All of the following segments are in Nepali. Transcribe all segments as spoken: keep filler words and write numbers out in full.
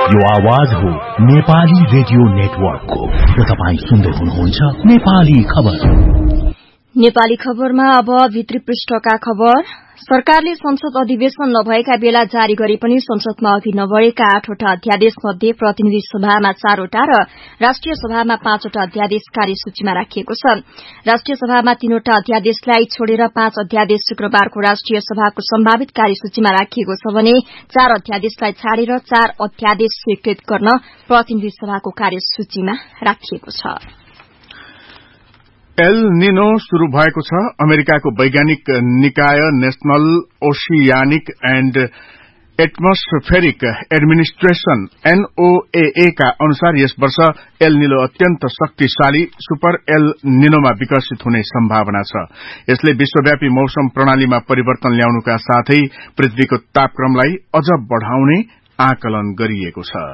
यो आवाज हो नेपाली रेडियो नेटवर्कको र तपाईं सुन्दै हुनुहुन्छ नेपाली खबर। नेपाली खबरमा अब भित्री पृष्ठका खबर। सरकारले संसद अधिवेशन नभएका बेला जारी गरे पनि संसदमा अघि नबढेका आठवटा अध्यादेश मध्ये प्रतिनिधि सभामा चारवटा र राष्ट्रिय सभामा पाँचवटा अध्यादेश कार्यसूचीमा राखिएको छ। राष्ट्रिय सभामा तीनवटा अध्यादेशलाई छोडेर पाँच अध्यादेश शुक्रबारको राष्ट्रिय सभाको सम्भावित कार्यसूचीमा राखिएको छ भने चार अध्यादेशलाई छाडेर चार अध्यादेश स्वीकृत गर्न प्रतिनिधि सभाको कार्यसूचीमा राखिएको छ। एल निनो शुरू भएको छ। अमेरिकाको वैज्ञानिक निकाय national oceanic and atmospheric administration NOAA का अनुसार यस वर्ष एल निनो अत्यन्त शक्तिशाली सुपर एल निनोमा विकसित हुने सम्भावना छ। यसले विश्वव्यापी मौसम प्रणालीमा परिवर्तन ल्याउनुका साथै पृथ्वीको तापक्रमलाई अझ बढ़ाउने आकलन गरिएको छ।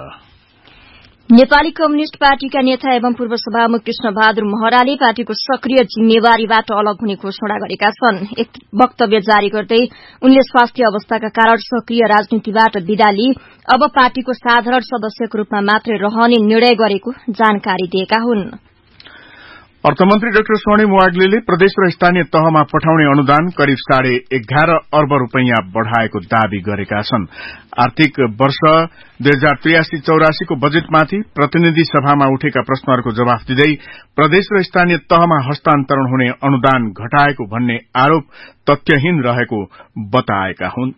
नेपाली कम्युनिष्ट पार्टीका नेता एवं पूर्व सभामुख कृष्ण बहादुर महराले पार्टीको सक्रिय जिम्मेवारीबाट अलग हुने घोषणा गरेका छन्। एक वक्तव्य जारी गर्दै उनले स्वास्थ्य अवस्थाका कारण सक्रिय राजनीतिबाट विदा लिई अब पार्टीको साधारण सदस्यको रूपमा मात्रै रहने निर्णय गरेको जानकारी दिएका हुन्। अर्थमन्त्री डाक्टर स्वर्णिम वाग्लेले प्रदेश र स्थानीय तहमा पठाउने अनुदान करिब साढे एघार अर्ब रूपियाँ बढ़ाएको दावी गरेका छन्। आर्थिक वर्ष दुई हजार त्रियासी चौरासी को बजेटमाथि प्रतिनिधि सभामा उठेका प्रश्नहरूको जवाफ दिँदै प्रदेश र स्थानीय तहमा हस्तान्तरण हुने अनुदान घटाएको भन्ने आरोप तथ्यहीन रहेको बताएका हुन्।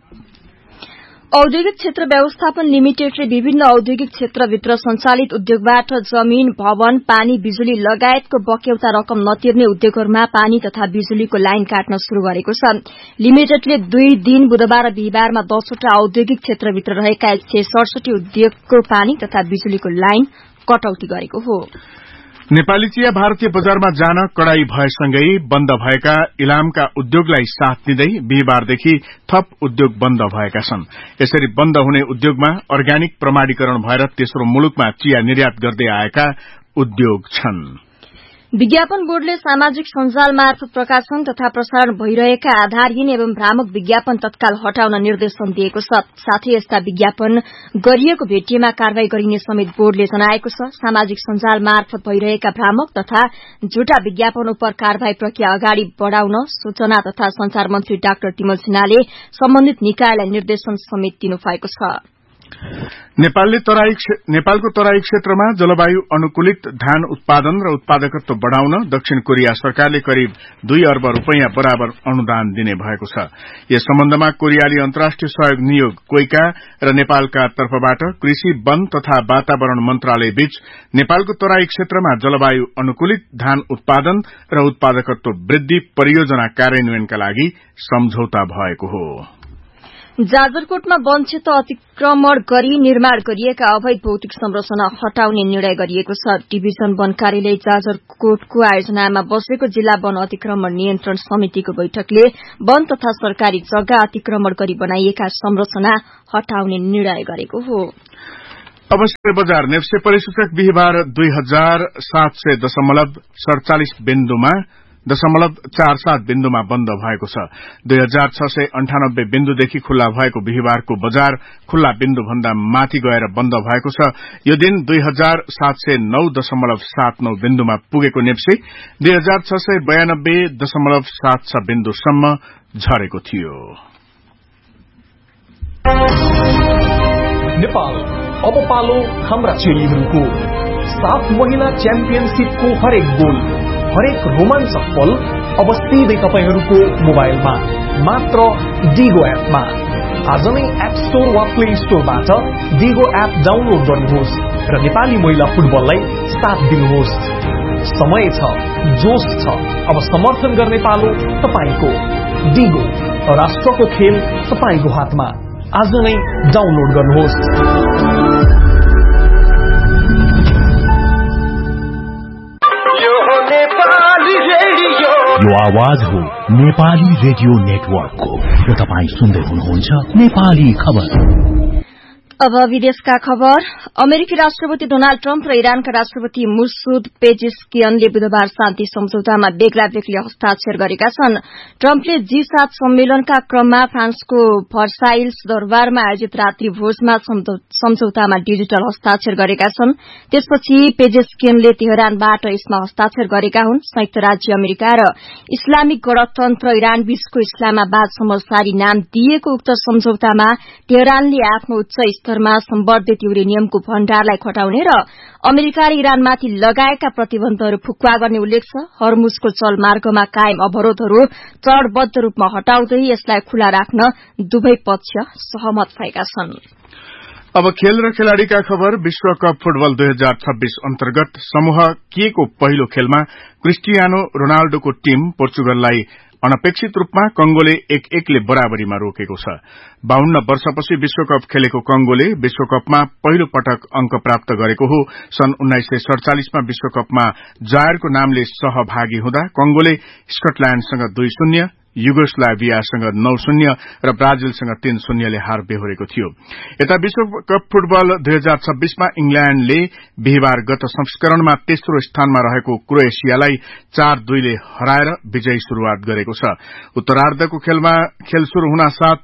औद्योगिक क्षेत्र व्यवस्थापन लिमिटेडले विभिन्न औद्योगिक क्षेत्रभित्र संचालित उद्योगबाट जमीन, भवन, पानी, बिजुली लगायतको बक्यौता रकम नतिर्ने उद्योगहरूमा पानी तथा बिजुलीको लाइन काट्न शुरू गरेको छ। लिमिटेडले दुई दिन बुधबार र बिहिबारमा दसवटा औद्योगिक क्षेत्रभित्र रहेका एक सय सडसठी उद्योगको पानी तथा बिजुलीको लाइन कटौती गरेको हो। नेपाली चिया भारतीय बजारमा जान कड़ाई भएसँगै बन्द भएका इलामका उद्योगलाई साथ दिँदै बिहिबारदेखि थप उद्योग बन्द भएका छन्। यसरी बन्द हुने उद्योगमा अर्ग्यानिक प्रमाणीकरण भएर तेस्रो मुलुकमा चिया निर्यात गर्दै आएका उद्योग छन्। विज्ञापन बोर्डले सामाजिक सञ्जाल मार्फत प्रकाशन तथा प्रसारण भइरहेका आधारहीन एवं भ्रामक विज्ञापन तत्काल हटाउन निर्देशन दिएको छ। साथै यस्ता विज्ञापन गरिएको भेटिएमा कारवाही गरिने समेत बोर्डले जनाएको छ। सामाजिक सञ्जाल मार्फत भइरहेका भ्रामक तथा झुटा विज्ञापन उप कारवाही प्रक्रिया अगाडि बढ़ाउन सूचना तथा संचार मन्त्री डाक्टर तिमल सिन्हाले सम्बन्धित निकायलाई निर्देशन समेत दिनुभएको छ। नेपालले तराई नेपालको तराई क्षेत्रमा जलवायु अनुकूलित धान उत्पादन र उत्पादकत्व बढ़ाउन दक्षिण कोरिया सरकारले करिब दुई अर्ब रूपियाँ बराबर अनुदान दिने भएको छ। यस सम्बन्धमा कोरियाली अन्तर्राष्ट्रिय सहयोग नियोग कोइका र नेपालका तर्फबाट कृषि, वन तथा वातावरण मन्त्रालय बीच नेपालको तराई क्षेत्रमा जलवायु अनुकूलित धान उत्पादन र उत्पादकत्व वृद्धि परियोजना कार्यान्वयनका लागि सम्झौता भएको हो। जाजरकोटमा वन क्षेत्र अतिक्रमण गरी निर्माण गरिएका अवैध भौतिक संरचना हटाउने निर्णय गरिएको छ। डिभिजन वन कार्यालय जाजरकोटको आयोजनामा बसेको जिल्ला वन अतिक्रमण नियन्त्रण समितिको बैठकले वन तथा सरकारी जग्गा अतिक्रमण गरी बनाइएका संरचना हटाउने निर्णय गरेको हो। अब शेयर बजार नेप्से परिसूचक बिहिबार दुई हजार सात सय दशमलव सड़चालिस बिन्दुमा दशमलव चार सात बिन्दुमा बन्द भएको छ। दुई हजार छ सय अन्ठानब्बे बिन्दुदेखि खुल्ला भएको बिहिबारको बजार खुल्ला बिन्दु भन्दा माथि गएर बन्द भएको छ। यो दिन दुई हजार सात सय नौ दशमलव सात नौ बिन्दुमा पुगेको नेप्से दुई हजार छ सय बयानब्बे दशमलव सात छ बिन्दुसम्म झरेको थियो। नेपाल अब पालो हाम्रा चेलीहरूको साफ महिला च्याम्पियनशिपको हरेक गोल, हरेक रोमाञ्चक पल अब सिधै तपाईहरूको मोबाइलमा मात्र डिगो एपमा। आज नै एप स्टोर वा प्ले स्टोरबाट डिगो एप डाउनलोड गर्नुहोस् र नेपाली महिला फुटबललाई साथ दिनुहोस्। समय छ, जोश छ, अब समर्थन गर्ने पालो तपाईको। डिगो, राष्ट्रको खेल तपाईको हातमा। आज नै डाउनलोड गर्नुहोस्। यो आवाज हो नेपाली रेडियो नेटवर्कको र तपाईं सुन्दै हुनुहुन्छ नेपाली खबर। अब विदेशका खबर। अमेरिकी राष्ट्रपति डोनाल्ड ट्रम्प र इरानका राष्ट्रपति मुसूद पेजेस्कियनले बुधबार शान्ति सम्झौतामा बेग्ला बेग्लै हस्ताक्षर गरेका छन्। ट्रम्पले जी सात सम्मेलनका क्रममा फ्रान्सको भर्साइल्स दरबारमा आयोजित रात्रि भोजमा सम्झौतामा डिजिटल हस्ताक्षर गरेका छन्। त्यसपछि पेजेस्कियनले तेहरानबाट यसमा हस्ताक्षर गरेका हुन्। संयुक्त राज्य अमेरिका र इस्लामिक गणतन्त्र इरान बीचको इस्लामाबाद समझदारी नाम दिएको उक्त सम्झौतामा तेहरानले आफ्नो उच्च स्तरमा सम्वर्धित युरेनियमको भण्डारलाई खटाउने र अमेरिकाले इरानमाथि लगाएका प्रतिबन्धहरू फुक्वा गर्ने उल्लेख छ। हर्मुजको जलमार्गमा कायम अवरोधहरू चरणबद्ध रूपमा हटाउँदै यसलाई खुला राख्न दुवै पक्ष सहमत भएका छन्। अब खेल र खेलाड़ीका खबर। विश्वकप फुटबल दुई हजार छब्बीस अन्तर्गत समूह के को पहिलो खेलमा क्रिस्टियानो रोनाल्डोको टीम पोर्चुगललाई अनपेक्षित रूपमा कंगोले एक एकले बराबरीमा रोकेको छ। बाहन्न वर्षपछि विश्वकप खेलेको कंगोले विश्वकपमा पहिलो पटक अंक प्राप्त गरेको हो। सन् उन्नाइस सय सड़चालिसमा विश्वकपमा जायरको नामले सहभागी हुँदा कंगोले स्कटल्याण्डसँग दुई शून्य, युगोस्लाभियासँग नौ शून्य र ब्राजिलसँग तीन शून्यले हार बेहोरेको थियो। यता विश्वकप फुटबल दुई हजार छब्बीसमा इंग्ल्याण्डले बिहिबार गत संस्करणमा तेस्रो स्थानमा रहेको क्रोएशियालाई चार दुईले हराएर विजयी शुरूआत गरेको छ। उत्तरार्धको खेलमा खेल शुरू हुन साथ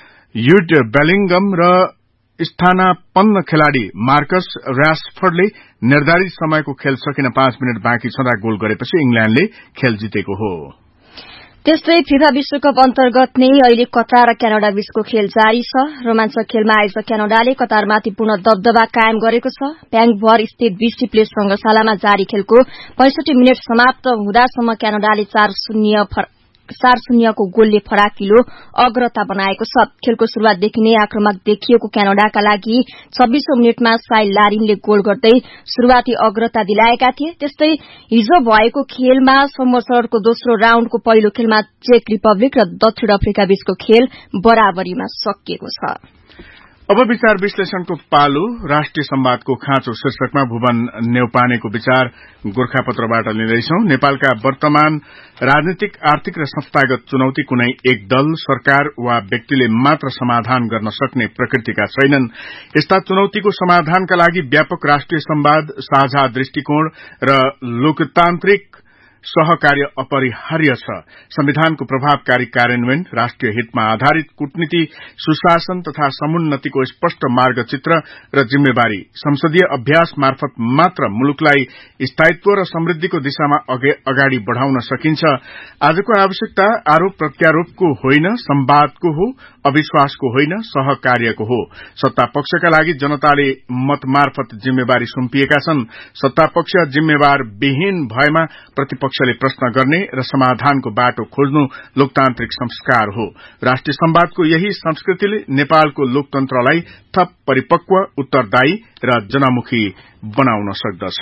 युड बेलिंगम र स्थानापन्न खेलाड़ी मार्कस र्याशफोर्डले निर्धारित समयको खेल सकिन पाँच मिनट बाँकी छँदा गोल गरेपछि इंग्ल्याण्डले खेल जितेको हो। त्यस्तै फिफा विश्वकप अन्तर्गत नै अहिले कतार र क्यानाडा बीचको खेल जारी छ। रोमाञ्चक खेलमा आयोजक क्यानाडाले कतारमाथि पूर्ण दबदबा कायम गरेको छ। भ्याङ्कभर स्थित बीसी प्लेस संघशालामा जारी खेलको पैंसठी मिनट समाप्त हुँदासम्म क्यानाडाले चार शून्य चार शून्यको गोलले फराकिलो अग्रता बनाएको छ। खेलको शुरूआतदेखि नै आक्रमक देखिएको क्यानाडाका लागि छब्बीसौं मिनटमा साइल लारिनले गोल गर्दै शुरूआती अग्रता दिलाएका थिए। त्यस्तै हिजो भएको खेलमा संवत्सरको दोस्रो राउण्डको पहिलो खेलमा चेक रिपब्लिक र दक्षिण अफ्रिका बीचको खेल बराबरीमा सकिएको छ। अब विचार विश्लेषणको पालो। राष्ट्रिय संवादको खाँचो शीर्षकमा भुवन नेउपानेको विचार गोर्खापत्रबाट लिँदैछौं। नेपालका वर्तमान राजनीतिक, आर्थिक र संस्थागत चुनौती कुनै एक दल, सरकार वा व्यक्तिले मात्र समाधान गर्न सक्ने प्रकृतिका छैनन्। यस्ता चुनौतीको समाधानका लागि व्यापक राष्ट्रिय संवाद, साझा दृष्टिकोण र लोकतान्त्रिक सहकार्य अपरिहार्य छ। संविधानको प्रभावकारी कार्यान्वयन, राष्ट्रिय हितमा आधारित कूटनीति, सुशासन तथा समुन्नतिको स्पष्ट मार्गचित्र र जिम्मेवारी, संसदीय अभ्यास मार्फत मात्र मुलुकलाई स्थायित्व र समृद्धिको दिशामा अगाडि बढ़ाउन सकिन्छ। आजको आवश्यकता आरोप प्रत्यारोपको होइन, संवादको हो, अविश्वासको होइन, सहकार्यको हो। सत्ता पक्षका लागि जनताले मत मार्फत जिम्मेवारी सुम्पिएका छन्। सत्ता पक्ष जिम्मेवार विहीन भएमा प्रतिपक्षले प्रश्न गर्ने र समाधानको बाटो खोज्नु लोकतान्त्रिक संस्कार हो। राष्ट्रिय संवादको यही संस्कृतिले नेपालको लोकतन्त्रलाई थप परिपक्व, उत्तरदायी र जनमुखी बनाउन सक्दछ।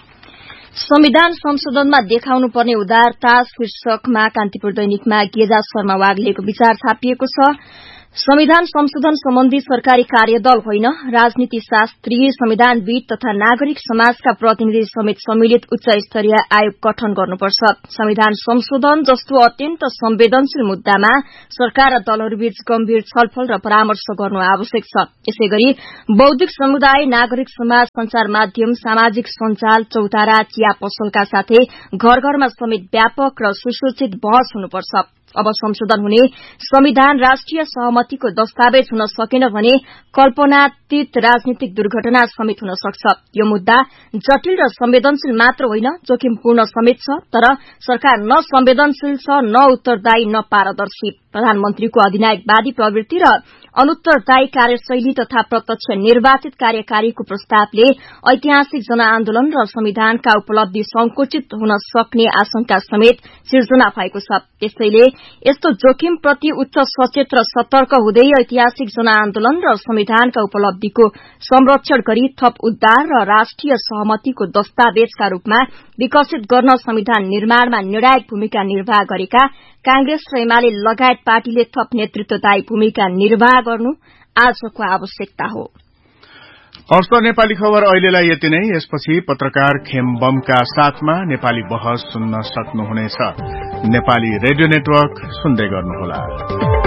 संविधान संशोधनमा देखाउनुपर्ने उदारता शीर्षकमा कान्तिपुर दैनिकमा गेजा शर्मा वाग्लेको विचार छापिएको छ। संविधान संशोधन सम्बन्धी सरकारी कार्यदल होइन, राजनीति शास्त्री, संविधानविद तथा नागरिक समाजका प्रतिनिधि समेत सम्मिलित उच्च स्तरीय आयोग गठन गर्नुपर्छ। संविधान संशोधन जस्तो अत्यन्त संवेदनशील मुद्दामा सरकार र दलहरूबीच गम्भीर छलफल र परामर्श गर्नु आवश्यक छ। यसैगरी बौद्धिक समुदाय, नागरिक समाज, संचार माध्यम, सामाजिक सञ्जाल, चौतारा, चिया पसलका साथै घर घरमा समेत व्यापक र सुसूचित बहस हुनुपर्छ। अब संशोधन हुने संविधान राष्ट्रिय सहमतिको दस्तावेज हुन सकेन भने कल्पनातीत राजनीतिक दुर्घटना समेत हुन सक्छ। यो मुद्दा जटिल र संवेदनशील मात्र होइन, जोखिमपूर्ण समेत छ। तर सरकार न संवेदनशील छ, न उत्तरदायी, न पारदर्शी। प्रधानमन्त्रीको अधिनायकवादी प्रवृत्ति र अनुत्तरदायी कार्यशैली तथा प्रत्यक्ष निर्वाचित कार्यकारीको प्रस्तावले ऐतिहासिक जनआन्दोलन र संविधानका उपलब्धि संकुचित हुन सक्ने आशंका समेत सिर्जना भएको छ। त्यसैले यस्तो जोखिमप्रति उच्च सचेत र सतर्क हुँदै ऐतिहासिक जनआन्दोलन र संविधानका उपलब्धिको संरक्षण गरी थप उद्धार र राष्ट्रिय सहमतिको दस्तावेजका रूपमा विकसित गर्न संविधान निर्माणमा निर्णायक भूमिका निर्वाह गरेका कांग्रेस र एमाले लगायत पार्टीले थप नेतृत्वदायी भूमिका निर्वाह गर्नु आजको आवश्यकता हो। हस्त नेपाली खबर अहिलेलाई यति नै। यसपछि पत्रकार खेमबमका साथमा नेपाली बहस सुन्न सक्नुहुनेछ। नेपाली रेडियो नेटवर्क सुन्दै गर्नुहोला।